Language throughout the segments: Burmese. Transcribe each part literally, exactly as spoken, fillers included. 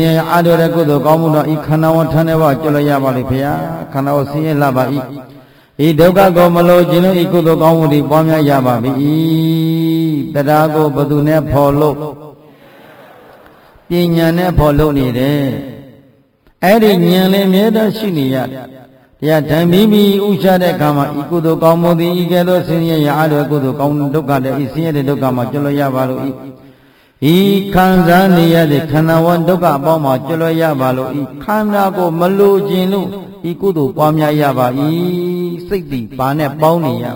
အားတော်တဲ့ကုသိုလ်ကောင်းမှုတော်ဤခန္ဓာဝထမ်းတဲ့ဘဝကျွတ်လရပါလိမ့်ဖေဟာခန္ဓာဝဆင်းရဲလာပါ၏ဤဒုက္ခကိုမလို့ခြင်းလို့ဤကုသိုလ်ကောင်းမှုတွေပွားများရပါပြီတရားကိုဘသူနဲ့ဖော်လို့ပညာနဲ့ဖော်လို့နေတယ်အဲ့ဒီဉာဏ်လေးမြဲတမ်းရှိနေရတရားဓမ္မီမီဥရှာတဲ့အခါမှာဤကုသိုလ်ကောင်းမှုသည်ဤကဲ့သို့ဆင်းရဲရအားတော်ကုသိုလ်ကောင်းဒုက္ခတဲ့ဤဆင်းရဲတဲ့ဒုက္ခမှာကျွတ်လရပါလို့ဤခံစားနေရတဲ့ခန္ဓာဝဒုက္ခအပေါင်းမှာကျွတ်လရပါလို့ဤခန္ဓာကိုမလိုခြင်းလို့ဤကုသိုလ်ပွားများရပါ၏စိတ်တည်ပါနဲ့ပေါင်းနေရ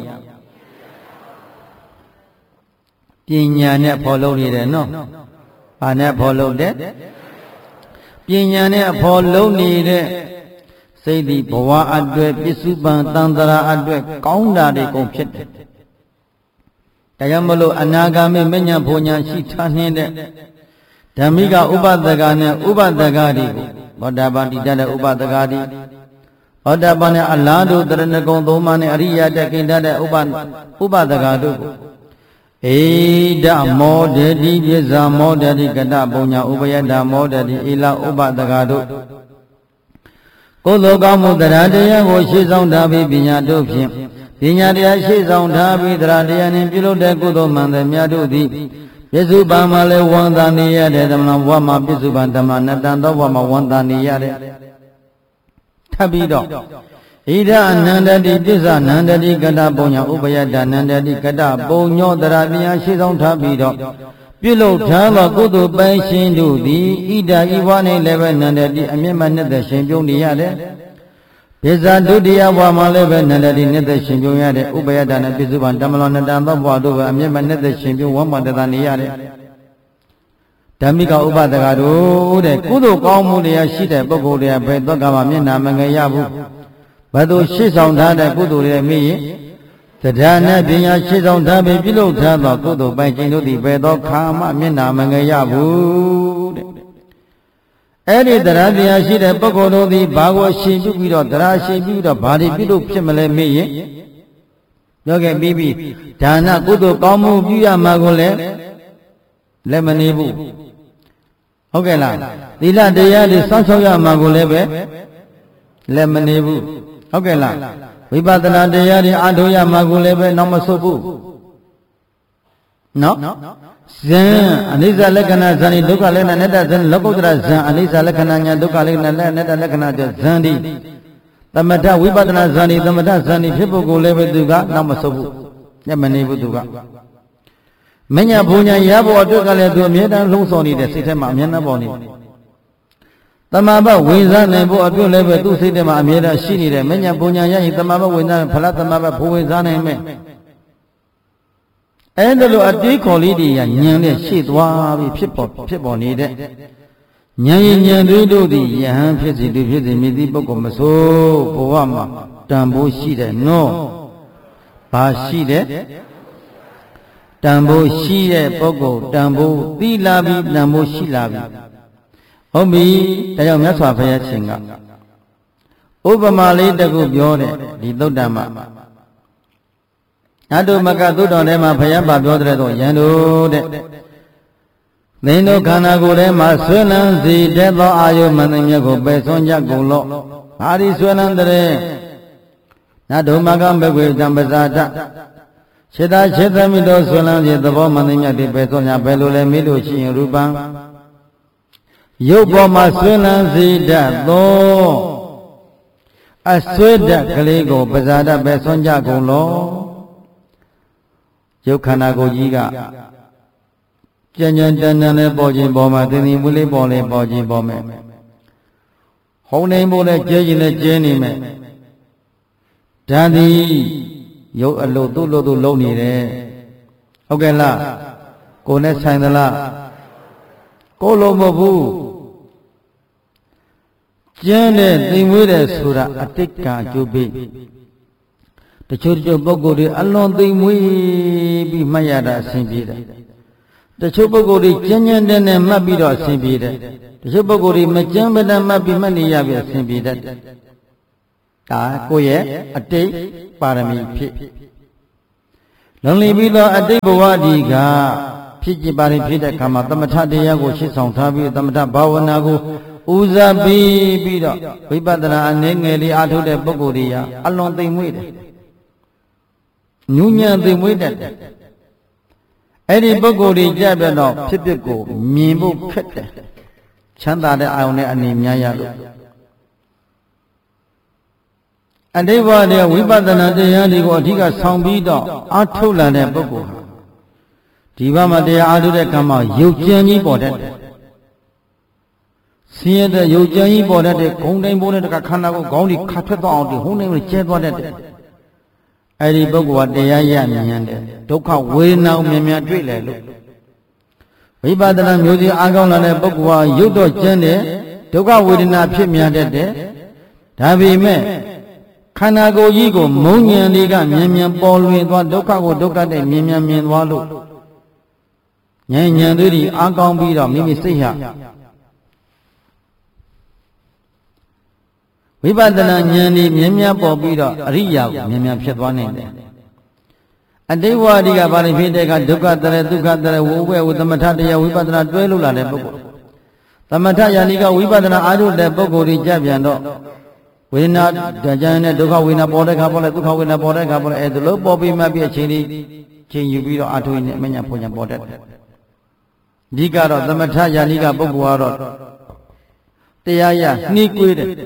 ပညာနဲ့ဖော်လို့နေတယ်နော်ပါနဲ့ဖော်လို့တဲ့ပညာနဲ့ဖော်လို့နေတဲ့စိတ်ဒီဘဝအတွက်ပစ္စုပန်တန်တရာအတွက်ကောင်းတာတွေကုန်ဖြစ်တယ်။ဒါကြောင့်မလို့အနာဂါမိမဉ္ဇဉ်ဘုံညာရှိထားနေတဲ့ဓမ္မိကဥပဒကနဲ့ဥပဒကတွေဘောဓဘာတိတတ်တဲ့ဥပဒကတွေဘောဓဘာနဲ့အလားတူတရဏဂုံသုံးပါးနဲ့အရိယတက်ကိတတ်တဲ့ဥပဥပဒကတို့ကိုဧဒမောဒတိပစ္စာမောဒတိကတဘုံညာဥပယတမောဒတိဧလဥပဒကတို့ကုသိုလ်ကောင်းမှုတရားတရားကိုရှေ့ဆောင်ထားပြီးပညာတို့ဖြင့်ပညာတရားရှေ့ဆောင်ထားပြီးတရားတရားနှင့်ပြုလုပ်တဲ့ကုသိုလ်မှန်သမျှတို့သည်ပစ္စုပန်မှာလည်းဝန်တာနေရတဲ့ဓမ္မဘဝမှာပစ္စုပန်ဓမ္မနတန်သောဘဝမှာဝန်တာနေရတဲ့ထပ်ပြီးတော့ဣဒအနန္တတိပစ္ဆနန္တတိကတပုံညာဥပယတနန္တတိကတပုံညောတရားပညာရှေ့ဆောင်ထားပြီးတော့ပြုလုပ်ထားသောကုသိုလ်ပိုင်ရှင်တို့သည်ဣဒာဤဘဝ၌လည်းပဲနန္တတိအမျက်မှနှစ်သက်ရှင်ပြုံးနေရတယ်ပစ္ဆဒုတိယဘဝမှာလည်းပဲနန္တတိနှစ်သက်ရှင်ပြုံးရတဲ့ဥပယတနဲ့ပစ္စုပန်ဓမ္မလောနတန်သောဘဝတို့ပဲအမျက်မှနှစ်သက်ရှင်ပြုံးဝမ်းမတသာနေရတယ်ဓမ္မိကဥပဒကတို့တဲ့ကုသိုလ်ကောင်းမှုတရားရှိတဲ့ပုဂ္ဂိုလ်တွေကဘယ်တော့ကမှမျက်နာမငယ်ရဘူးဘယ်သူရှေ့ဆောင်ထားတဲ့ကုသိုလ်တွေမေးရင်တရားနဲ့ပညာရှေ့ဆောင်ထားပြီးပြုလုပ်ထားသောကုသိုလ်ပိုင်ခြင်းတို့သည်ဘယ်သောခါမှမျက်နာမငယ်ရဘူးတဲ့အဲ့ဒီတရားတရားရှိတဲ့ပုဂ္ဂိုလ်တို့သည်ဘာကိုရှင်ပြုပြီးတော့တရားရှင်ပြုပြီးတော့ဘာတွေပြုလို့ဖြစ်မလဲမေးရင်ပြောခဲ့ပြီးပြီဒါနကုသိုလ်ကောင်းမှုပြုရမှာကိုလည်းလက်မနေဘူးဟုတ်ကဲ့လားသီလတရားတွေစောင့်ရှောက်ရမှာကိုလည်းပဲလက်မနေဘူးဟုတ်ကဲ့လားဝိပဿနာတရားတွေအားထုတ်ရမှာကိုလည်းပဲနောက်မဆုတ်ဘူးနော်ဇံအနိစ္စလက္ခဏာဇံဒုက္ခလက္ခဏာအနတ္တဇံလောကုတ္တရဇံအနိစ္စလက္ခဏာညာဒုက္ခလက္ခဏာအနတ္တလက္ခဏာဇံဒီသမထဝိပဿနာဇံဒီသမထဇံဒီဖြစ်ဖို့ကိုလည်းပဲသူကနောက်မဆုတ်ဘူးညမနေဘူးသူကမညာဘုံညာရဖို့အတွက်ကလည်းသူအမြဲတမ်းလုံးစော်နေတဲ့စိတ်ထဲမှာအမြဲတမ်းပေါ်နေတမဘဝိဇ္ဇနိုင်ဖို့အတွက်လည်းပဲသူ့စိတ်ထဲမှာအမြဲတမ်းရှိနေတယ်မညာဘုံညာရရင်တမဘဝိဇ္ဇဖလားတမဘဘဝိဇ္ဇနိုင်မယ်အဲ့ဒါလိုအတေးခေါ်လေးတွေညံနဲ့ရှေ့သွားပြီးဖြစ်ပေါ်ဖြစ်ပေါ်နေတဲ့ညံရင်ညံတွေတို့သည်ယဟန်ဖြစ်စီသူဖြစ်စီမြည်သည့်ပုဂ္ဂိုလ်မဆိုးဘဝမှာတန်ဖိုးရှိတယ်နော်ဘာရှိတယ်တန်ဖိုးရှိတဲ့ပုဂ္ဂိုလ်တန်ဖိုးသီလာပြီးတန်ဖိုးရှိလာပြီဟုတ်ပြီဒါကြောင့်မြတ်စွာဘုရားရှင်ကဥပမာလေးတစ်ခုပြောတယ်ဒီသုတ္တမအတုမကသုတ္တော်ထဲမှာဘုရားပါပြောတဲ့တော့ယံတို့တဲ့သင်တို့ခန္ဓာကိုယ်ထဲမှာဆွေးလန်းစီတဲ့သောအာယုမန္တမြတ်ကိုပယ်ဆုံးကြကုန်လော့ဘာဒီဆွေးလန်းတဲ့နတ်တို့မကဘဂဝေတံပဇာတခြေသာခြေသမီးတို့ဆွေးလန်းစီသဘောမန္တမြတ်ဒီပယ်ဆုံးကြဘယ်လိုလဲမေးလို့ရှိရင်ရူပံရုပ်ပေါ်မှာဆွေးလန်းစီတတ်သောအဆွေးတတ်ကလေးကိုပဇာတပယ်ဆုံးကြကုန်လောရုပ်ခန္ဓာကိုယ်ကြီးကကြံ့ကြံ့တန်တန်နဲ့ပေါ်ခြင်းပေါ်မှာသင်္သီမူလေးပေါ်လေးပေါ်ခြင်းပေါ်မယ်ဟုံနေဖို့နဲ့ကျဲခြင်းနဲ့ကျဲနေမယ်ဓာတ်ဒီရုပ်အလို့သူ့လို့သူ့လုံးနေတယ်ဟုတ်ကဲ့လားကိုယ်နဲ့ဆိုင်သလားကိုယ်လို့မဟုတ်ဘူးကျင်းတဲ့သိမ်မွေးတဲ့ဆိုတာအတိတ်ကအကျိုးပေးတချို့တချို့ပုဂ္ဂိုလ်တွေအလွန်သိမ်မွေးပြီးမှတ်ရတာအဆင်ပြေတယ်တချို့ပုဂ္ဂိုလ်တွေကျဉ်းကျဉ်းတဲ့နဲ့မှတ်ပြီးတော့အဆင်ပြေတယ်တချို့ပုဂ္ဂိုလ်တွေမကျဉ်းမတဲ့မှတ်ပြီးမှတ်နေရပြီးအဆင်ပြေတတ်တယ်ဒါကိုယ့်ရဲ့အတိတ်ပါရမီဖြစ်လုံလီပြီးတော့အတိတ်ဘဝဒီကဖြစ်ကြပါရင်ဖြစ်တဲ့အခါမှာသမထတရားကိုရှင်းဆောင်ထားပြီးသမထဘာဝနာကိုဦးစားပြီးပြီးတော့ဝိပဿနာအနေငယ်လေးအားထုတ်တဲ့ပုဂ္ဂိုလ်တွေဟာအလွန်သိမ်မွေ့တယ်ညဉ့်ညံ့သိမ်မွေ့တတ်တယ်အဲ့ဒီပုဂ္ဂိုလ်တွေကြပြတော့ဖြစ်ဖြစ်ကိုမြင်ဖို့ခက်တယ်ချမ်းသာတဲ့အာရုံနဲ့အနေများရလို့အတိဘဝဝိပဿနာတရားတွေကိုအဓိကဆောင်ပြီးတော့အားထုတ်လာတဲ့ပုဂ္ဂိုလ်ဟာဒီဘမှာတရားအားထုတ်တဲ့ကံမှာယုတ်ကြံကြီးပေါ်တတ်တယ်ဆင်းရဲတဲ့ယုတ်ကြံကြီးပေါ်တတ်တဲ့ဂုံတိုင်းပေါ်တဲ့တခါခန္ဓာကိုခေါင်းကြီးခါထွက်သွားအောင်ဒီဟုံးတိုင်းကိုကျဲသွားတတ်တယ်အဲ့ဒီပုဂ္ဂိုလ်ကတရားရမြင်တယ်ဒုက္ခဝေဒနာကိုမြင်မြင်တွေ့လေလို့ဝိပဿနာမျိုးစီအားကောင်းလာတဲ့ပုဂ္ဂိုလ်ဟာရုပ်တော့ကျမ်းတယ်ဒုက္ခဝေဒနာဖြစ်မြင်တတ်တယ်ဒါပေမဲ့ခန္ဓာကိုယ်ကြီးကိုမုံဉဏ်တွေကမြင်မြင်ပေါ်လွင်သွားဒုက္ခကိုဒုက္ခတဲ့မြင်မြင်မြင်သွားလို့ဉာဏ်ဉာဏ်တွေဒီအားကောင်းပြီးတော့မိမိစိတ်ဟာဝိပဿနာဉာဏ်ဒီမြင်မြင်ပေါ်ပြီးတော့အရိယာကိုမြင်မြင်ဖြစ်သွားနိုင်တယ်အတိဝါဒီကဘာလို့ဖြစ်တဲ့ကဒုက္ခတရဒုက္ခတရဝိဝေဝသမထတရားဝိပဿနာတွဲလို့လာတဲ့ပုဂ္ဂိုလ်သမထယာနိကဝိပဿနာအားထုတ်တဲ့ပုဂ္ဂိုလ်ကြီးကြပြန်တော့ဝေဒနာကြံတဲ့ဒုက္ခဝေဒနာပေါ်တဲ့ခါပေါ်လဲဒုက္ခဝေဒနာပေါ်တဲ့ခါပေါ်လဲအဲဒါလို့ပေါ်ပြီးမှပြည့်ချင်းလေးချင်းယူပြီးတော့အားထုတ်နေအမညာပုံညာပေါ်တတ်တယ်ဒီကတော့သမထယာနိကပုဂ္ဂိုလ်ကတော့တရားရနှီးကွေးတယ်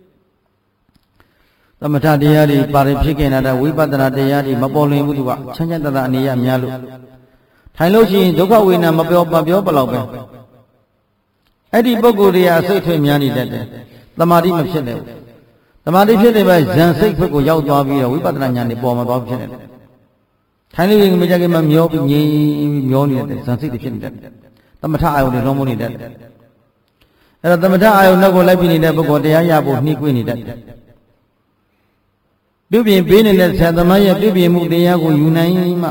သမထတရားတွေပါရဖြစ်ခဲ့တဲ့ဝိပဿနာတရားတွေမပေါ်လွင်ဘူးသူကချမ်းချမ်းသာသာအနေရများလို့ထိုင်လို့ရှိရင်ဒုက္ခဝေဒနာမပြောမပြောဘလောက်ပဲအဲ့ဒီပုဂ္ဂိုလ်တွေကစိတ်ထွေးများနေတတ်တယ်သမာဓိမဖြစ်တယ်သမာဓိဖြစ်တယ်ပဲဇန်စိတ်ဘက်ကိုရောက်သွားပြီးတော့ဝိပဿနာဉာဏ်တွေပေါ်မှာသွားဖြစ်နေတယ်ထိုင်လို့ရင်မကြခင်မှာမျောပြီးငြိမ်မျောနေတယ်ဇန်စိတ်တွေဖြစ်နေတယ်သမထအာယုန်တွေလုံးမနေတတ်တယ်အဲ့တော့သမထအာယုန်နောက်ကိုလိုက်ပြီးနေတဲ့ပုဂ္ဂိုလ်တရားရဖို့နှီးကွေးနေတတ်တယ်ပြုပြင်ပေးနေတဲ့ဆရာသမားရဲ့ပြုပြင်မှုတရားကိုယူနိုင်မှ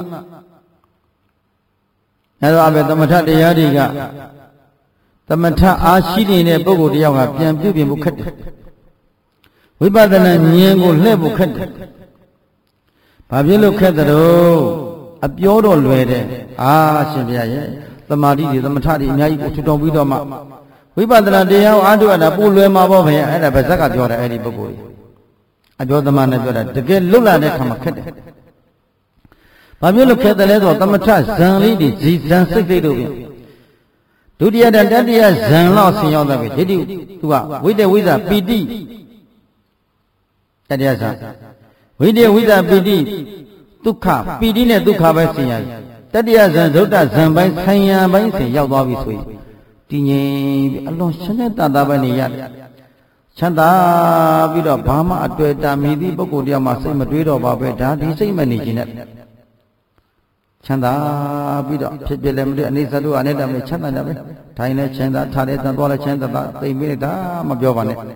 အဲတော့အဘယ်သမထတရားတွေကသမထအားရှိနေတဲ့ပုဂ္ဂိုလ်တယောက်ကပြန်ပြုပြင်ဖို့ခက်တယ်ဝိပဿနာဉာဏ်ကိုလှည့်ဖို့ခက်တယ်ဘာဖြစ်လို့ခက်တယ်တော့အပြောတော့လွယ်တယ်အာရှင်ဘုရားရဲ့သမာဓိတွေသမထတွေအများကြီးကိုထူထောင်ပြီးတော့မှဝိပဿနာတရားကိုအားထုတ်ရတာပိုလွယ်မှာပေါ့ဗျာအဲ့ဒါဗဇက်ကပြောတယ်အဲ့ဒီပုဂ္ဂိုလ်အပြောသမားနဲ့ပြောတာတကယ်လွတ်လာတဲ့ခါမှာခက်တယ်။ဘာဖြစ်လို့ခက်တယ်လဲဆိုတော့သမထဇံလေးတွေဇီဇံစိတ်စိတ်တို့ပြင်ဒုတိယတတိယဇံလောက်ဆင်ရောက်သွားပြီဒိဋ္ဌိသူကဝိတ္တဝိဇ္ဇပီတိတတိယဇံဝိတ္တဝိဇ္ဇပီတိဒုက္ခပီတိနဲ့ဒုက္ခပဲဆင်ရတယ်တတိယဇံဒုတ္တဇံပိုင်းဆံရံပိုင်းဆင်ရောက်သွားပြီဆိုရင်တည်ငြိမ်ပြီးအလွန်ရှင်းတဲ့တသာပဲနေရတယ်ချမ်းသာပြီးတော့ဘာမှအတွေ့အတာမြည်သည့်ပုဂ္ဂိုလ်တယောက်မှစိတ်မတွေးတော့ပါပဲဒါဒီစိတ်မနေခြင်းနဲ့ချမ်းသာပြီးတော့ဖြစ်ဖြစ်လည်းမတွေ့အနိစ္စတို့အနိတ္တမချမ်းသာတယ်ပဲထိုင်လည်းချမ်းသာထားလည်းသွားလည်းချမ်းသာသိမ့်ပြီးဒါမပြောပါနဲ့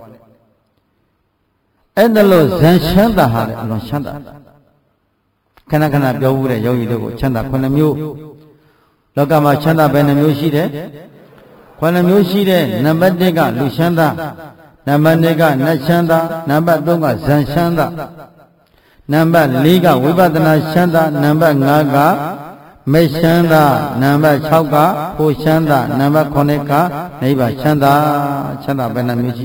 အဲ့ဒါလို့ဇန်ချမ်းသာဟာလည်းအလွန်ချမ်းသာခဏခဏပြောဘူးတဲ့ယောဂီတို့ကိုချမ်းသာခုနှစ်မျိုးလောကမှာချမ်းသာဘယ်နှမျိုးရှိတယ်ခုနှစ်မျိုးရှိတဲ့နံပါတ်တစ်ကလူချမ်းသာနံပါတ်နှစ်ကနတ်ချမ်းသာနံပါတ်သုံးကဇန်ချမ်းသာနံပါတ်လေးကဝိပဿနာချမ်းသာနံပါတ်ငါးကမေချမ်းသာနံပါတ်၆ကဖို့ချမ်းသာနံပါတ်ခုနှစ်ကနိဗ္ဗာန်ချမ်းသာချမ်းသာဘယ်နှမျိုးရှိ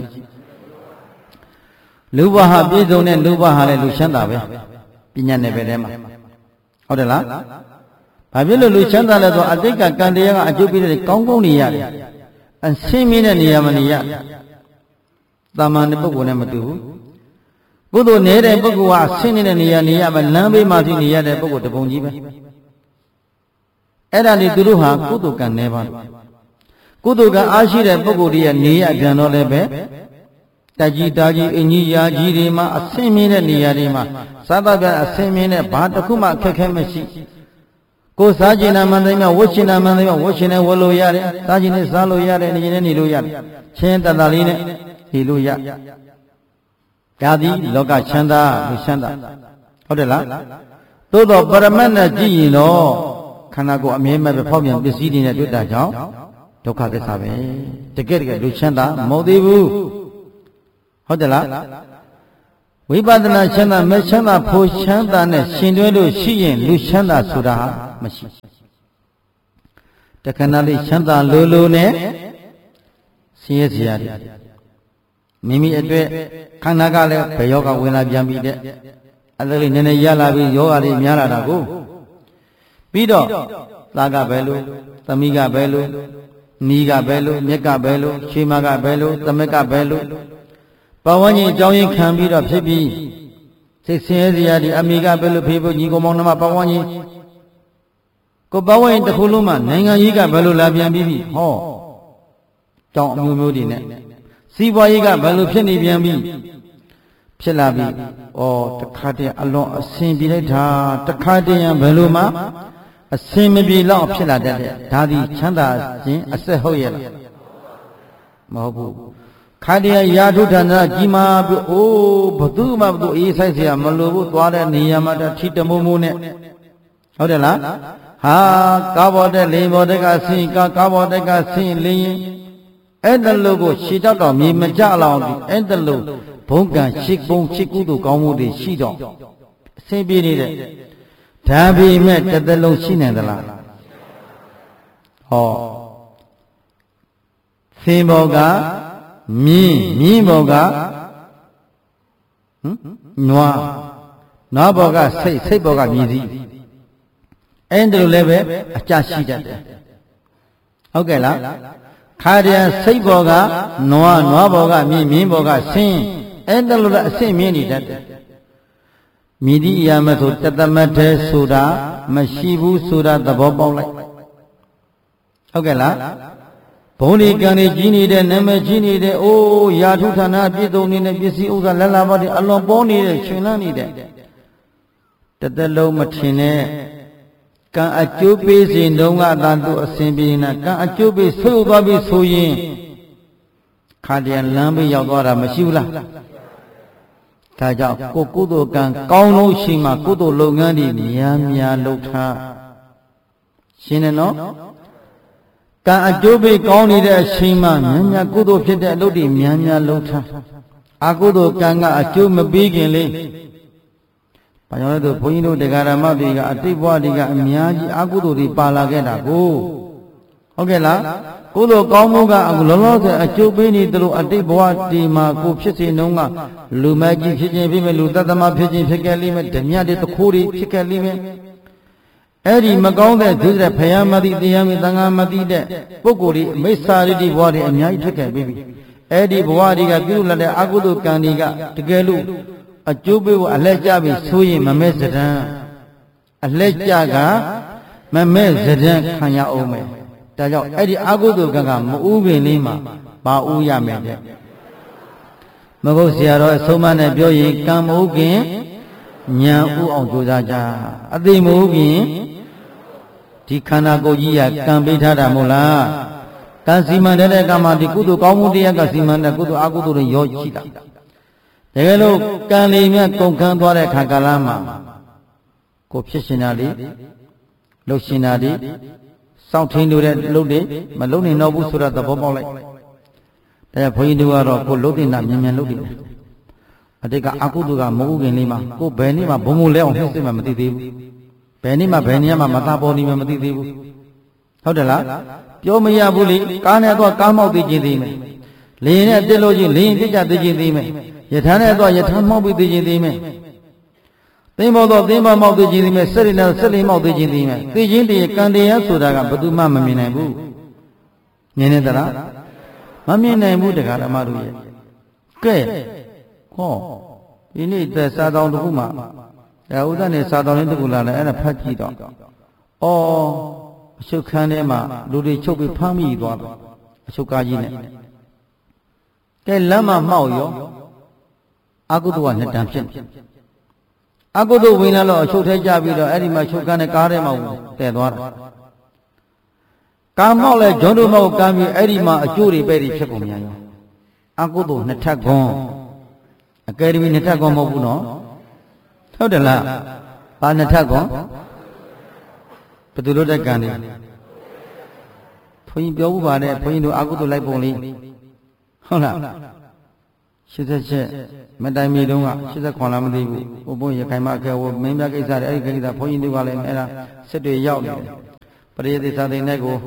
လူဘဟာပြည့်စုံတဲ့လူဘဟာလည်းလူချမ်းသာပဲပညာနယ်ပယ်ထဲမှာဟုတ်တယ်လားဘာဖြစ်လို့လူချမ်းသာလဲဆိုအတိတ်ကကံတရားကအကျိုးပေးတဲ့ကောင်းကောင်းနေရတယ်အဆင်းမြင့်တဲ့နေရာမှာနေရတာမန်တဲ့ပုဂ္ဂိုလ်နဲ့မတူဘူးကုသိုလ်နေတဲ့ပုဂ္ဂိုလ်ဟာဆင်းနေတဲ့နေရာနေရမှာလမ်းဘေးမှာဖြစ်နေရတဲ့ပုဂ္ဂိုလ်တပုံကြီးပဲအဲ့ဒါလေသူတို့ဟာကုသိုလ်ကံနေပါကုသိုလ်ကံအားရှိတဲ့ပုဂ္ဂိုလ်တွေရဲ့နေရပြန်တော့လည်းပဲတကြီးတာကြီးအင်ကြီးရာကြီးတွေမှာအဆင်းမြင့်တဲ့နေရာတွေမှာသာသဗျာအဆင်းမြင့်တဲ့ဘာတစ်ခုမှအခက်ခဲမရှိကိုယ်စားကျင်နာမှန်တယ်မြဝတ်ကျင်နာမှန်တယ်မြဝတ်ကျင်နဲ့ဝတ်လို့ရတယ်စားကျင်နဲ့စားလို့ရတယ်နေကျင်နဲ့နေလို့ရတယ်ချင်းတတလေးနဲ့နေလို့ရဒါသည်လောကချမ်းသာလူချမ်းသာဟုတ်တယ်လားသို့တော့ပရမတ်နဲ့ကြည့်ရင်တော့ခန္ဓာကိုယ်အမြဲမဲ့ပဲဖောက်ပြန်ပစ္စည်းတွေနဲ့တွေ့တာကြောင့်ဒုက္ခသစ္စာပဲတကယ်တကယ်လူချမ်းသာမဟုတ်သေးဘူးဟုတ်တယ်လားဝိပဿနာချမ်းသာမဲ့ချမ်းသာဖို့ချမ်းသာနဲ့ရှင်တွဲလို့ရှိရင်လူချမ်းသာဆိုတာမရှိတခဏလေးချမ်းသာလိုလိုနဲ့ဆင်းရဲစရာတွေမိမိအတွက်ခန္ဓာကလည်းဘယ်ယောဂဝင်လာပြန်ပြီတဲ့အသက်လေးနည်းနည်းရလာပြီးယောဂတွေများလာတာကိုပြီးတော့သားကပဲလို့သမီးကပဲလို့နီးကပဲလို့မြက်ကပဲလို့ချွေးမကပဲလို့သမက်ကပဲလို့ပဝန်းကျင်အကြောင်းရင်းခံပြီးတော့ဖြစ်ပြီးစိတ်ဆင်းရဲစရာတွေအမိကပဲလို့ဖေဖို့ညီကောင်မောင်နှမပဝန်းကျင်ကိုပဝန်းကျင်တစ်ခုလုံးမှာနိုင်ငံကြီးကဘယ်လိုလာပြန်ပြီးပြီဟောတောင်းအမျိုးမျိုးတွေနဲ့စီးပွားရေးကဘယ်လိုဖြစ်နေပြန်ပြီဖြစ်လာပြီဩတခါတည်းအလွန်အဆင်ပြေလိုက်တာတခါတည်းရဘယ်လိုမှအဆင်မပြေလောက်ဖြစ်လာတတ်တယ်ဒါသည်ချမ်းသာခြင်းအဆက်ဟုတ်ရဲ့လားမဟုတ်ဘူးခါတည်းရာထုဌာနကြီးမာပြီးအိုးဘသူမှဘသူအေးဆိုင်เสียမလို့ဘူးသွားတဲ့နေရာမှာတထီတမိုးမိုးနဲ့ဟုတ်တယ်လားဟာကားပေါ်တဲ့လေပေါ်တဲ့ကဆင်းကားကားပေါ်တဲ့ကဆင်းလင်းရင်အဲ့တလူကိုရှည်တော့တော့မြေမကြလောက်ဒီအဲ့တလူဘုံကံရှိပုံရှိကုသိုလ်ကောင်းမှုတွေရှိတော့အဆင်ပြေနေတဲ့ဒါပေမဲ့တစ်သက်လုံးရှိနေသလားဟောသင်ဘောကမြင်းမြင်းဘောကဟမ်နွားနွားဘောကစိတ်စိတ်ဘောကမြည်စည်းအဲ့ဒါလိုလည်းပဲအကြရှိတတ်တယ်ဟုတ်ကဲ့လားခါတည်းစိတ်ဘောကနွားနွားဘောကမြင်းမြင်းဘောကဆင်းအဲ့ဒါလိုလည်းအဆင့်မြင့်နေတတ်တယ်မြည်သည့်အရာမဆိုတသမတ်ထဲဆိုတာမရှိဘူးဆိုတာသဘောပေါက်လိုက်ဟုတ်ကဲ့လားဘုံဒီကံတွေကြီးနေတဲ့နာမည်ကြီးနေတဲ့အိုးရာထုဌာနပြည့်စုံနေတဲ့ပစ္စည်းဥစ္စာလက်လာပါတွေအလွန်ပေါ်နေတဲ့ရှင်လန်းနေတဲ့တသက်လုံးမထင်နဲ့ကံအကျိုးပေးစဉ်တုန်းကသာသူအစဉ်ပြေနေကံအကျိုးပေးဆိုးသွားပြီဆိုရင်ခါတည်းလမ်းဘေးရောက်သွားတာမရှိဘူးလားဒါကြောင့်ကိုကုသိုလ်ကံကောင်းလို့ရှိမှကုသိုလ်လုပ်ငန်းတွေများများလုပ်ထားရှင်းတယ်နော်ကံအကျိုးပေးကောင်းနေတဲ့အချိန်မှများများကုသိုလ်ဖြစ်တဲ့အလုပ်တွေများများလုပ်ထားအကုသိုလ်ကံကအကျိုးမပေးခင်လေးဘာကြောင့်လဲဆိုဘုန်းကြီးတို့တရားဓမ္မတွေကအတိတ်ဘဝတွေကအများကြီးအကုသိုလ်တွေပါလာခဲ့တာကိုဟုတ်ကဲ့လားကုသိုလ်ကောင်းမှုကအခုလောလောဆယ်အကျိုးပေးနေသလိုအတိတ်ဘဝဒီမှာကိုဖြစ်စေနှုံးကလူမကြီးဖြစ်ခြင်းဖြစ်မယ်လူတသမဖြစ်ခြင်းဖြစ်ခဲ့လိမ့်မယ်ဓမြတွေတခိုးတွေဖြစ်ခဲ့လိမ့်မယ်အဲ့ဒီမကောင်းတဲ့ဒုစရဖယားမသိတရားမသံဃာမသိတဲ့ပုဂ္ဂိုလ်တွေမိစ္ဆာရိတိဘဝတွေအများကြီးထွက်ခဲ့ပြီးပြီအဲ့ဒီဘဝတွေကပြုလုပ်တဲ့အကုသိုလ်ကံတွေကတကယ်လို့အကျိုးပေးဖို့အလက်ကြပြီဆိုရင်မမဲ့စဒံအလက်ကြကမမဲ့စဒံခံရအောင်မယ်ဒါကြောင့်အဲ့ဒီအကုသိုလ်ကံကမဥပင်လေးမှာပါဥရမယ်တဲ့မဟုတ်ဆရာတော်အဆုံးမနဲ့ပြောရင်ကံမဥခင်ညာဥအောင်ကြိုးစားကြအသိမဥခင်ဒီခန္ဓာကိုယ်ကြီးကကံပေးထားတာမဟုတ်လားကံစီမံတဲ့ကံမှာဒီကုသိုလ်ကောင်းမှုတရားကစီမံတဲ့ကုသိုလ်အကုသိုလ်တွေရောရှိတာတကယ်လို့ကံလေးမြတ်ကုန်ခန်းသွားတဲ့ခါကာလမှာကိုဖြစ်ရှင်တာလေးလှုပ်ရှင်တာလေးစောင့်ထင်းလို့တဲ့လှုပ်တွေမလှုပ်နေတော့ဘူးဆိုတော့သဘောပေါက်လိုက်ဒါဘုန်းကြီးတို့ကတော့ကိုလှုပ်တင်တာမြန်မြန်လှုပ်တယ်အတိတ်ကအကုသိုလ်ကမဟုတ်ခင်လေးမှာကိုဘယ်နည်းမှဘုံဘုံလဲအောင်လှုပ်စစ်မှမသိသေးဘူးဘယ်နည်းမှဘယ်နေရာမှမသာပေါ်နေမှမသိသေးဘူးဟုတ်တယ်လားပြောမရဘူးလေကားနဲ့တော့ကားမောက်သိခြင်းသေးမယ်လေရင်နဲ့တက်လို့ချင်းလေရင်ပြကြသိခြင်းသေးမယ်ယထာနဲ့တော့ယထာမောက်ပြီးသိခြင်းသေးမယ်သိမောတော့သိမမောက်သိခြင်းသေးမယ်စက်ရည်နဲ့စက်လေးမောက်သိခြင်းသေးမယ်သိခြင်းတည်းကံတရားဆိုတာကဘယ်သူမှမမြင်နိုင်ဘူးမြင်နေသလားမမြင်နိုင်ဘူးတရားဓမ္မတို့ရဲ့ကဲဟောဒီနေ့သက်စာတော်တစ်ခုမှဒါဥဒ္ဒနဲ့စာတော်လေးတစ်ခုလာလဲအဲ့ဒါဖတ်ကြည့်တော့အော်အရှုပ်ခန်းထဲမှာလူတွေချုပ်ပြီးဖမ်းမိသွားတယ်အရှုပ်ကားကြီးနဲ့ကဲလမ်းမှာမှောက်ရောအကုသိုလ်ကနှစ်တန်းဖြစ်အကုသိုလ်ဝင်လာတော့အရှုပ်ထဲကြပြီးတော့အဲ့ဒီမှာရှုပ်ခန်းနဲ့ကားထဲမှာတည်သွားတာကာမောက်လဲဂျွန်းတို့မောက်ကမ်းပြီးအဲ့ဒီမှာအကျိုးတွေပဲတွေဖြစ်ကုန်များရောအကုသိုလ်နှစ်ထပ်ခွန်းအကယ်ဒမီနှစ်ထပ်ခွန်းမဟုတ်ဘူးနော်ဟုတ်တယ်လားဘာနှစ်ထပ်ခွန်းဘယ်သူတို့တက်ကံနေဘုန်းကြီးပြောဥပါနဲ့ဘုန်းကြီးတို့အကုသိုလ်လိုက်ပုံလေးဟုတ်လားရှစ်ဆက်ချက်မတိုင်မီတုန်းကရှစ်ဆက်ခွန်လာမသိဘူးဘုဘုန်းရခိုင်မအခဲဝမင်းပြကိစ္စတွေအဲ့ဒီကိစ္စဘုန်းကြီးတို့ကလည်းအဲ့ဒါစစ်တွေရောက်နေတယ်ပရိယသိသာသိနဲ့ကို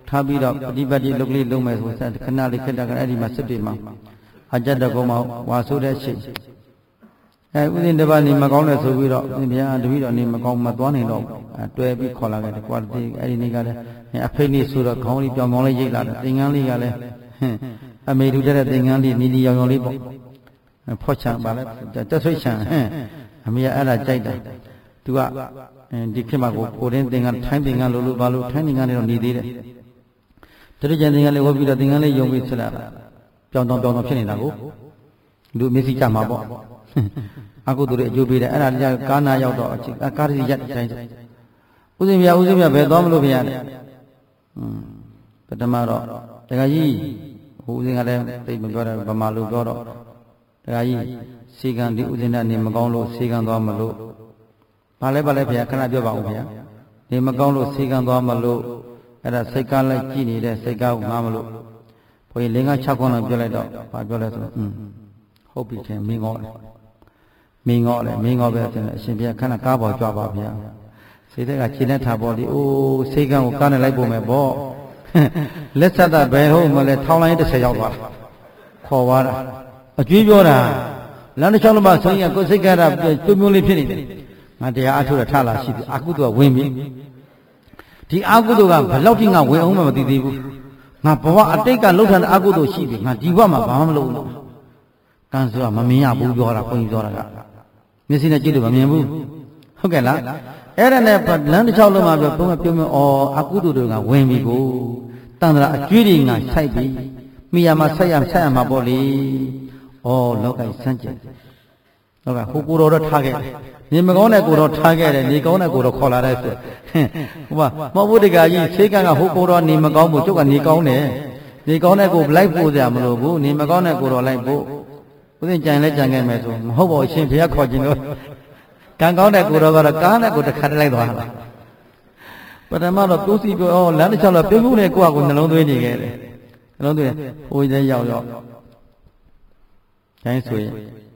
ထားပြီးတော့ပฏิပတ်တိလုတ်ကလေးလုံးမယ်ဆိုဆက်ခဏလေးခက်တာကအဲ့ဒီမှာစစ်တွေမှာအကြက်တကုံမှာဝါဆိုတဲ့အချိန်အဲဥစဉ်တစ်ပါးနေမကောင်းလဲဆိုပြီးတော့ဘုရားတပည့်တော်နေမကောင်းမသွားနိုင်တော့တွဲပြီးခေါ်လာခဲ့တယ်ကွာဒီအဲ့ဒီနေ့ကလည်းအဖိတ်နေဆိုတော့ခေါင်းလေးပြောင်ပြောင်လေးရိတ်လာတယ်သင်္ကန်းလေးကလည်းအမေတူတဲ့သင်္ကန်းလေးနီနီရောင်ရောင်လေးပေါ့ဖော့ချံပါလဲတက်ဆွိချံအမေကအဲ့ဒါကြိုက်တယ်သူကဒီခေတ်မှာကိုကိုရင်းသင်္ကန်းထိုင်းသင်္ကန်းလို့လို့ဘာလို့ထိုင်းသင်္ကန်းတွေတော့နေသေးတယ်တတိယသင်္ကန်းလေးဝတ်ပြီးတော့သင်္ကန်းလေးယုံပြီးဆက်လာတာပြောင်းတောင်းပြောင်းတော့ဖြစ်နေတာကိုလူမျက်စိကြမှာပေါ့အကုသိုလ်တွေအကျိုးပေးတယ်အဲ့ဒါကြကာနာရောက်တော့ကာရစီရက်တိုင်းဥစဉ်ပြဥစဉ်ပြဘယ်သွားမလို့ဘုရားလဲပထမတော့တခါကြီးဟိုဥစဉ်ကလည်းသိမပြောတယ်ဗမာလူပြောတော့တခါကြီးစေကံဒီဥစဉ်နဲ့နေမကောင်းလို့စေကံသွားမလို့ဘာလဲဘာလဲဘုရားခဏပြောပါဦးဘုရားနေမကောင်းလို့စေကံသွားမလို့အဲ့ဒါစိတ်ကားလိုက်ကြည့်နေတဲ့စိတ်ကားကိုငားမလို့ဘုရားလင်္ကာ၆ခုလောက်ပြောလိုက်တော့ဘာပြောလဲဆိုတော့ဟုတ်ပြီခင်မင်းကောတယ်မင်းကောတယ်မင်းကောပဲဆိုရင်အရှင်ဘုရားခဏကားပေါ်ကြွပါဗျာစိတ်ကခြေနဲ့ထားပေါ်ဒီအိုးစိတ်ကံကိုကားနဲ့လိုက်ပုံမယ်ပေါ့လက်ဆက်တာဘယ်ဟုတ်မလဲထောင်းလိုင်းတစ်ဆယ်ရောက်သွားတာခေါ်သွားတာအကျွေးပြောတာလမ်းတစ်ချောင်းလုံးမှာဆိုရင်ကိုယ်စိတ်ကရပြုံးပြုံးလေးဖြစ်နေတယ်ငါတရားအထုတ်ရထလာရှိပြီအကုသိုလ်ကဝင်ပြီဒီအကုသိုလ်ကဘယ်လောက်ထိငါဝင်အောင်မှမသိသေးဘူးငါဘဝအတိတ်ကလှုပ်ထန်တဲ့အကုသိုလ်ရှိပြီငါဒီဘဝမှာဘာမှမလုပ်ဘူးကံဆိုတာမမြင်ရဘူးပြောတာခွန်ကြီးပြောတာကမျက်စိနဲ့ကြည့်လို့မမြင်ဘူးဟုတ်ကဲ့လားအဲ့ဒါနဲ့လမ်းတစ်ချောင်းလုံးမှာပြောပုံမပြုံးပြုံးဩအကုသိုလ်တွေကဝင်ပြီကိုတန်ត្រာအကျွေးတွေငါဆိုင်ပြီမိယာမှာဆက်ရဆက်ရမှာပေါ့လေဩလောကကြီးစမ်းကြယ်လောကဟိုကိုတော်တော့ထားခဲ့တယ်နေမကောင်းတဲ့ကိုတော်ထားခဲ့တယ်နေကောင်းတဲ့ကိုတော်ခေါ်လာတဲ့ဆိုဟိုမှာမောဘုဒ္ဓဂါကြီးဆေးကံကဟိုကိုတော်နေမကောင်းဘူးကျုပ်ကနေကောင်းတယ်နေကောင်းတဲ့ကိုလိုက်ပို့ကြမလို့ဘူးနေမကောင်းတဲ့ကိုတော်လိုက်ပို့ဦးဇင်းကြံလဲကြံခဲ့မယ်ဆိုမဟုတ်ပါဘူးရှင်ဘုရားခေါ်ခြင်းလို့ကံကောင်းတဲ့ကိုတော်ကတော့ကားနဲ့ကိုတစ်ခါတည်းလိုက်သွားတာပထမတော့ကိုယ်စီပြောဩလမ်းတစ်ချောင်းတော့ပြုံးပြုံးနဲ့ကိုယ့်အကူနှလုံးသွင်းနေခဲ့တယ်နှလုံးသွင်းဟိုကျရောက်ရောက်တိုင်းဆိုရင်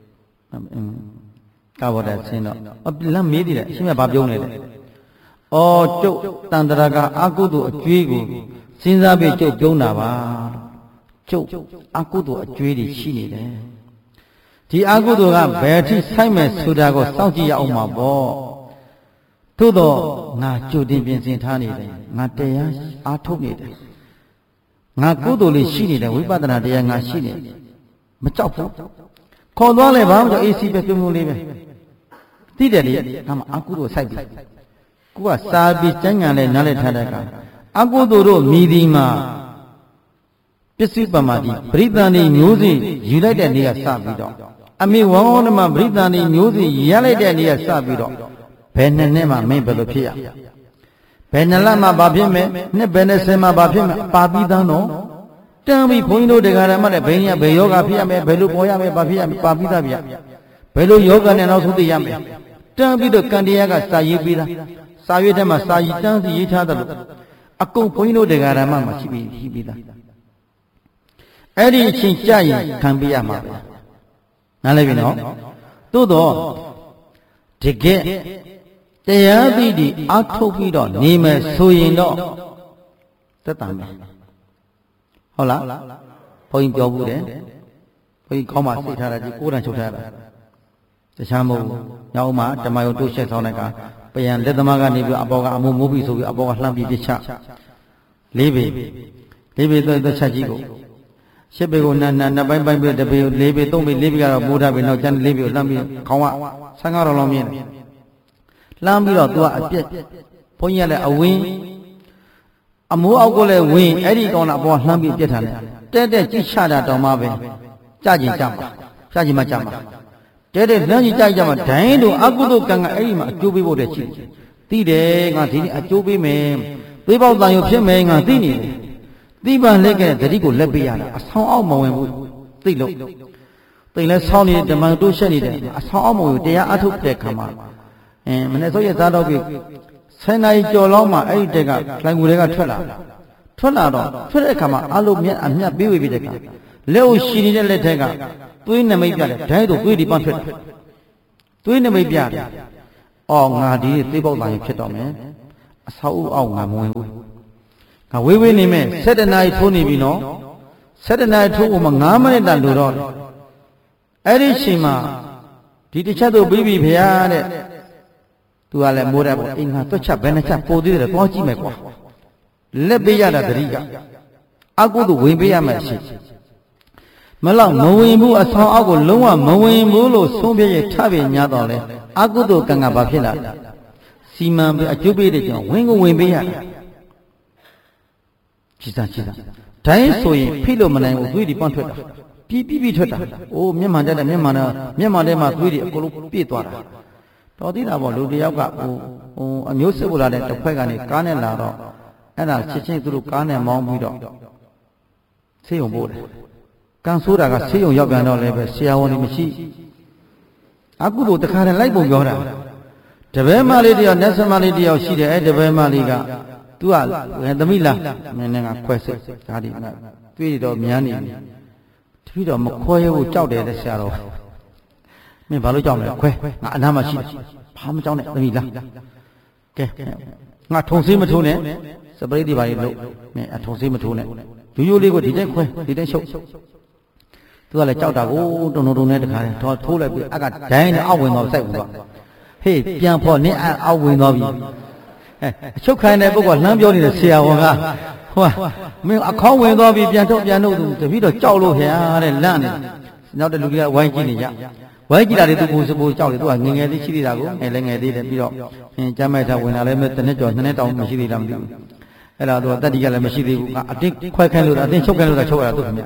ကာဘောတဲ့ဆင်းတော့လမ်းမေးသေးတယ်အရှင်မြတ်ဘာပြုံးနေလဲဩကျုပ်တန်တရာကအကုသိုလ်အကျွေးကိုစဉ်းစားပြီးကျုပ်ပြုံးတာပါကျုပ်အကုသိုလ်အကျွေးတွေရှိနေတယ်ဒီအကုသိုလ်ကဘယ်ထိဆိုင်မဲ့ဆိုတာကိုစောင့်ကြည့်ရအောင်မှာပေါ့သို့တော့ငါကြိုတင်ပြင်ဆင်ထားနေတယ်ငါတရားအားထုတ်နေတယ်ငါကုသိုလ်လေးရှိနေတယ်ဝိပဿနာတရားငါရှိနေတယ်မကြောက်ဘူးခေါ်သွားလဲဘာမှမကြောက်အေးစီပဲပြုံးပြုံးလေးပဲသိတယ်လေငါမှအကုသိုလ်စိုက်ပြီကိုကစာပြီးကျမ်းဂန်လဲနားလဲထားတဲ့အခါအကုသိုလ်တို့မြည်ဒီမှာပစ္စည်းပမာတိပရိသန္တိမျိုးစိယူလိုက်တဲ့နေရာစပြီးတော့အမေဝေါဓမပရိသန္တိမျိုးစိရလိုက်တဲ့နေရာစပြီးတော့ဘယ်နှစ်နှစ်မှမင်းဘယ်လိုဖြစ်ရဘယ်နှစ်လမှဘာဖြစ်မယ်နှစ်ဘယ်နှစ်ဆယ်မှဘာဖြစ်မယ်ပါပြီးသားနော်တန်ပြီးဘုန်းကြီးတို့တရားဓမ္မနဲ့ဘယ်ညာဘယ်ယောဂဖြစ်ရမယ်ဘယ်လိုပေါ်ရမယ်ဘာဖြစ်ရမယ်ပါပြီးသားဗျဘယ်လိုယောဂနဲ့နောက်ဆုံးသိရမယ်တန်ပြီးတော့ကံတရားကစာရေးပြီးသားစာရွက်ထဲမှာစာရေးတန်းစီရေးထားတယ်လို့အကုန်ဘုန်းကြီးတို့တရားဓမ္မမှာရှိပြီးရှိပြီးသားအဲ့ဒီအချိန်ကြရင်ခံပြရမှာပဲနားလည်ပြီနော်သို့တော့တကယ်တရားသိတည်အထုတ်ပြီးတော့နေမယ်ဆိုရင်တော့သက်တမ်းပဲဟုတ်လားဘုန်းကြီးပြောဘူးတယ်ဘုန်းကြီးခေါင်းမှာစိတ်ထားတာကြီးကိုယ်တန်ချုပ်ထားတာတခြားမဟုတ်ဘူးညောင်းမှာဓမ္မယုံတိုးချက်ဆောင်တဲ့ကပြန်လက်သမားကနေပြီးအပေါ်ကအမိုးမိုးပြီးဆိုပြီးအပေါ်ကလှမ်းပြီးပြချလေးပေလေးပေတော့သက်ချက်ကြီးကိုရှစ်ပေကိုနန်းနန်းနှစ်ပိုင်းပိုင်းပြီးတပေကိုလေးပေသုံးပေလေးပေကတော့မိုးထားပြီးနောက်ကျန်လေးပေကိုလှမ်းပြီးခေါင်းကဆန်းကားတော်လုံးမြင်တယ်လှမ်းပြီးတော့သူကအပြက်ဘုန်းကြီးကလည်းအဝင်းအမိုးအောက်ကိုလည်းဝင်းအဲ့ဒီကောင်ကအပေါ်လှမ်းပြီးပြက်ထားတယ်တဲ့တဲ့ကြိချတာတောင်မှပဲကြကြင်ကြမှာကြကြင်မှကြမှာတဲ့တဲ့လမ်းကြီးကြကြမှာဒိုင်းတို့အကုသိုလ်ကံကအဲ့ဒီမှာအကျိုးပေးဖို့တည်းရှိတယ်သိတယ်ငါဒီနေ့အကျိုးပေးမယ်သွေးပေါက်တန်ရုပ်ဖြစ်မယ်ငါသိနေတယ်သိပန်လက်ကတတိကိုလက်ပေးရတာအဆောင်အောက်မဝင်ဘူးသိလို့သိလဲဆောင်းနေဓမ္မတိုးရှက်နေတယ်အဆောင်အောက်မဝင်တရားအထုတ်တဲ့ခါမှာအင်းမနေ့စောရက်သားတော့ပြီဆယ်နာရီကျော်လောက်မှအဲ့ဒီတက်ကလိုင်ကူတွေကထွက်လာထွက်လာတော့ထွက်တဲ့အခါမှာအလုံးမြတ်အမြတ်ပေးဝေပြီးတဲ့အခါလက်ကိုရှည်နေတဲ့လက်ထက်ကသွေးနမိတ်ပြတယ်ဒိုင်းတို့သွေးဒီပန်းထွက်တယ်သွေးနမိတ်ပြတယ်အော်ငါဒီသွေးပေါက်လာရင်ဖြစ်တော့မယ်အဆောက်အဦအောက်ငါမဝင်ဘူးငါဝေးဝေးနေမဲ့ဆယ်တနာရီထိုးနေပြီနော်ဆယ်တနာရီထိုးမှငါးမိနစ်တန်လိုတော့အဲ့ဒီချိန်မှာဒီတစ်ချက်တော့ပြီးပြီဖေရတဲ့သူကလည်းမိုးတယ်ပေါ့အိမ်ငါတွက်ချက်ဘယ်နှချက်ပိုသေးတယ်တော့ကြည့်မယ်ကွာလက်ပေးရတာတတိကအကုသို့ဝင်ပေးရမယ်ရှိမလောက်မဝင်ဘူးအဆောင်အောက်ကိုလုံးဝမဝင်ဘူးလို့ဆုံးဖြတ်ရထပြညာတော့လေအကုသို့ကံကဘာဖြစ်လာစီမံပြီးအကျိုးပေးတဲ့ကြောင့်ဝင်ကိုဝင်ပေးရတယ်ကြည်စားကြည်စားတိုင်းဆိုရင်ဖိလို့မနိုင်ဘူးသွေးတွေပွန့်ထွက်တာပြီးပြီးပြီးထွက်တာအိုးမျက်မှန်တက်တယ်မျက်မှန်တော့မျက်မှန်ထဲမှာသွေးတွေအကုန်လုံးပြည့်သွားတာတော်သေးတာပေါ့လူတယောက်ကဟိုဟိုအမျိုးစစ်ဖို့လာတဲ့တစ်ခွက်ကနေကားနဲ့လာတော့အဲ့ဒါချက်ချင်းသူတို့ကားနဲ့မောင်းပြီးတော့ဆေးရုံပို့တယ်ကံဆိုးတာကဆေးရုံရောက်ပြန်တော့လည်းပဲဆရာဝန်တွေမရှိအကုသို့တခါတည်းလိုက်ပုံပြောတာတပည့်မလေးတယောက်နတ်ဆမလေးတယောက်ရှိတယ်အဲ့တပည့်မလေးကသူကသမီးလားမင်းနဲ့ကခွဲစစ်ဒါဒီကတွေ့တော့မြန်းနေပြီတပည့်တော်မခွဲရဘူးကြောက်တယ်တဲ့ဆရာတော်မင်းဘာလို့ကြောက်လဲခွဲငါအနားမှာရှိဘာမှကြောက်နဲ့သမီးလားကဲငါထုံဆေးမထိုးနဲ့စပရိတ်တွေပါလေလို့မင်းအထုံဆေးမထိုးနဲ့ရိုးရိုးလေးကိုဒီတိုင်းခွဲဒီတိုင်းရှုပ်သူကလည်းကြောက်တာကိုတုံတုံတုံနဲ့တခါတည်းတော့ထိုးလိုက်ပြီးအကဒိုင်းနဲ့အောက်ဝင်သွားစိုက်ဘူးကဟေးပြန်ဖို့နင်းအောက်ဝင်သွားပြီအဲအချုပ်ခိုင်းတဲ့ပုဂ္ဂိုလ်လှမ်းပြောနေတဲ့ဆရာဝန်ကဟိုမင်းအခေါင်းဝင်သွားပြီပြန်တော့ပြန်တော့သူတပည့်တော့ကြောက်လို့ခင်ဗျာတဲ့လန့်နေနောက်တဲ့လူတွေကဝိုင်းကြည့်နေကြဝိုင်းကြည့်တာတွေသူကိုစပိုးကြောက်တယ်သူကငငယ်သေးရှိသေးတာကိုငယ်လည်းငယ်သေးတယ်ပြီးတော့အင်းကျမ်းမိုက်ထားဝင်လာလည်းတနည်းကျော်နှစ်နှစ်တောင်မရှိသေးလားမသိဘူးအဲ့ဒါသူကတတိကလည်းမရှိသေးဘူးအတင်းခွဲခိုင်းလို့အတင်းချုပ်ခိုင်းလို့ချုပ်ရတာသူခင်ဗျ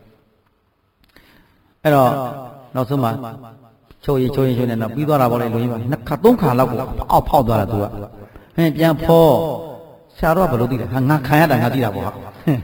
အဲ့တော့နောက်ဆုံးမှချုပ်ရင်ချုပ်ရင်ချုပ်နေတော့ပြီးသွားတာပေါ့လေလူကြီးပါနှစ်ခါသုံးခါလောက်ကိုအောက်ဖောက်သွားတာသူကဟင်းပြန်ဖောဆရာတော်ကဘယ်လိုသိလဲဟာငါခံရတာငါသိတာပေါ့ဟာ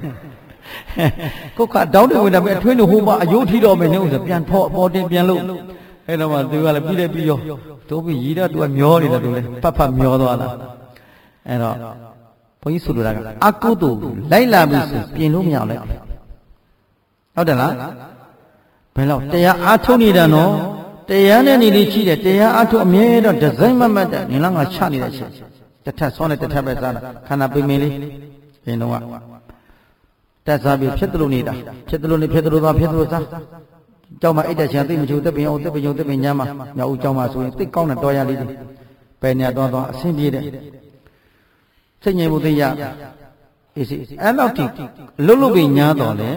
ကိုကတောင်းတယ်ဝင်တာပဲအထွေးလို့ဟိုမှာအယိုးထီတော့မယ်နေဦးဆိုပြန်ဖောအပေါ်တင်ပြန်လို့အဲ့တော့မှသူကလည်းပြီးတယ်ပြီးရောတို့ပြီးရီတော့သူကမျောနေတယ်သူလည်းဖတ်ဖတ်မျောသွားတာအဲ့တော့ဘုန်းကြီးဆိုလိုတာကအကုသို့လိုက်လာပြီဆိုပြင်လို့မရလိုက်ဟုတ်တယ်လားဘယ်တော့တရားအားထုတ်နေတာနော်တရားနဲ့နေလေးရှိတယ်တရားအားထုတ်အမြဲတော့ဒီဇိုင်းမမတ်တဲ့နင်လားငါချနေတဲ့အချက်တစ်ထပ်ဆောင်းနဲ့တစ်ထပ်ပဲစားတာခန္ဓာပိမင်းလေးပြင်တော့တက်စားပြီးဖြစ်တယ်လို့နေတာဖြစ်တယ်လို့နေဖြစ်တယ်လို့သွားဖြစ်တယ်လို့စားကြောက်မှအိတ်တဲ့ချင်သိမချူတက်ပင်အောင်တက်ပင်ုံတက်ပင်ညမ်းမှာမြောက်ဦးကြောက်မှဆိုရင်သိကောင်းတဲ့တော်ရလေးတွေပဲနေတော့တော့အဆင်ပြေတဲ့စိတ်ငြိမ်ဖို့သိရအေးစီအဲ့တော့ဒီလွတ်လွတ်ပြီးညားတော့လေ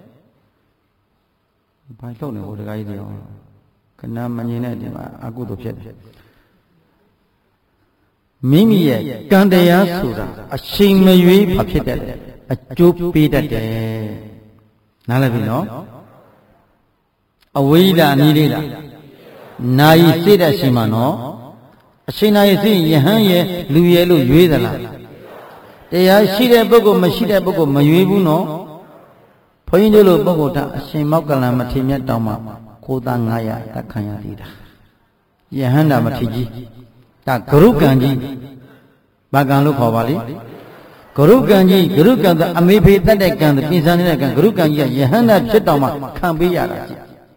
ဘာလို့လဲဟိုတခါကြီးတွေခဏမငြိမ်တဲ့ဒီမှာအကုသို့ဖြစ်တယ်မိမိရဲ့ကံတရားဆိုတာအချိန်မရွေးဘာဖြစ်တတ်တယ်အကျိုးပေးတတ်တယ်နားလည်ပြီနော်အဝိဒာနီးလေးလားနာယီစိတ်တဲ့အချိန်မှာနော်အချိန်နာယီစိတ်ယဟန်ရဲ့လူရဲ့လို့ရွေးသလားတရားရှိတဲ့ပုဂ္ဂိုလ်မရှိတဲ့ပုဂ္ဂိုလ်မရွေးဘူးနော်ဘုန်းကြီးတို့လိုပုဂ္ဂိုလ်တာအရှင်မောက္ကလံမထေမြတ်တောင်မှကိုသားငါးရာတတ်ခံရသေးတာယဟန္တာမထေကြီးဒါဂရုကံကြီးဘာကံလို့ခေါ်ပါလိဂရုကံကြီးဂရုကံသာအမေဖေတတ်တဲ့ကံပြင်ဆင်နေတဲ့ကံဂရုကံကြီးကယဟန္တာဖြစ်တောင်မှခံပေးရတာ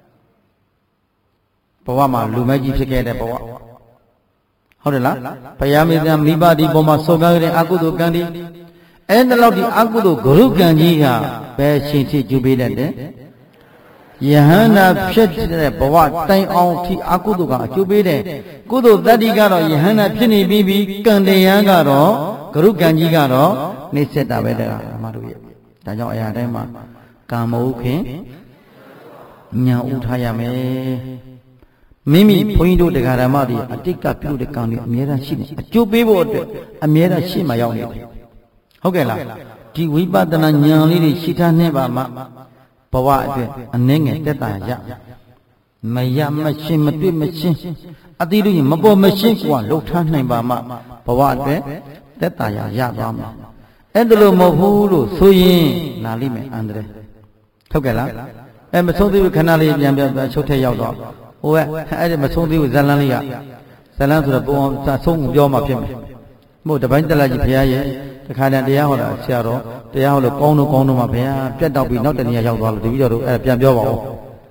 ဘဝမှာလူမကြီးဖြစ်ခဲ့တဲ့ဘဝဟုတ်တယ်လားဘုရားမေတ္တာမိဘဒီပေါ်မှာဆော်ကားတဲ့အကုသိုလ်ကံဒီအဲ့ဒါလောက်ဒီအကုသိုလ်ဂရုကံကြီးကဘယ်ရှင်ဖြစ်ကျူပေးတတ်တယ်ယဟန္တာဖြစ်တဲ့ဘဝတိုင်အောင်ထိအကုသိုလ်ကအကျိုးပေးတယ်ကုသိုလ်တတ္တိကတော့ယဟန္တာဖြစ်နေပြီးပြီးကံတရားကတော့ဂရုကံကြီးကတော့နှိစ္စတာပဲတဲ့ဓမ္မတို့ရဲ့ဒါကြောင့်အရာတိုင်းမှာကံမဟုတ်ခင်ညာဥထားရမယ်မိမိဘုန်းကြီးတို့တရားဓမ္မတွေအတိတ်ကပြုတဲ့ကံတွေအမြဲတမ်းရှိနေအကျိုးပေးဖို့အတွက်အမြဲတမ်းရှိမှရောက်နေတယ်ဟုတ်ကဲ့လားဒီဝိပဿနာဉာဏ်လေးတွေရှိထားနေပါမှဘဝအတွက်အနည်းငယ်တက်တာရမရမရှင်းမတွေ့မရှင်းအတိတို့မပေါ်မရှင်းကွာလှုပ်ထားနိုင်ပါမှဘဝအတွက်တက်တာရရသွားမှာအဲ့ဒါလို့မဟုတ်ဘူးလို့ဆိုရင်လာလိမ့်မယ်အန္တရာယ်ဟုတ်ကဲ့လားအဲမဆုံးသေးဘူးခဏလေးပြန်ပြန်ချုပ်ထက်ရောက်တော့ဟိုကအဲ့ဒီမဆုံးသေးဘူးဇလန်းလေးကဇလန်းဆိုတော့ပုံအောင်စာဆုံးကိုပြောမှဖြစ်မယ်မို့တပိုင်းတက်လာကြီးဘုရားရဲ့တခါတည်းတရားဟောတာဆရာတော်တရားဟောလို့ကောင်းတော့ကောင်းတော့မှဘုရားပြတ်တော့ပြီးနောက်တနေ့ရောက်သွားလို့တပည့်တော်တို့အဲ့ပြန်ပြောပါဦး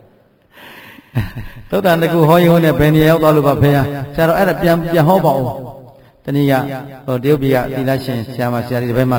သုတ္တန်တကူဟောရင်ဟောနေဘယ်နေရောက်သွားလို့ပါဘုရားဆရာတော်အဲ့ဒါပြန်ပြန်ဟောပါဦးတနေ့ကဟိုတရုတ်ပြည်ကသီလရှင်ဆရာမဆရာကြီးဒီဘက်မှာ